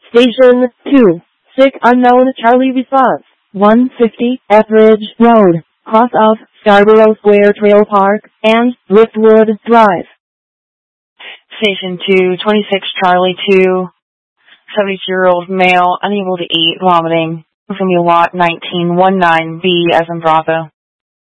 Station 2. Sick unknown Charlie response. 150 Etheridge Road, cross of Scarborough Square Trail Park and Driftwood Drive. Station 2, 26 Charlie 2, 72-year-old male, unable to eat, vomiting. From your lot 1919B as in Bravo.